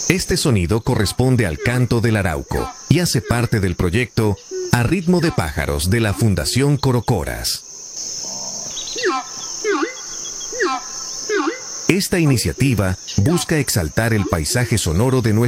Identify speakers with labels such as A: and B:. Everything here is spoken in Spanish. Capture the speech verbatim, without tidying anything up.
A: Este sonido corresponde al canto del arauco y hace parte del proyecto A Ritmo de Pájaros de la Fundación Corocoras. Esta iniciativa busca exaltar el paisaje sonoro de nuestro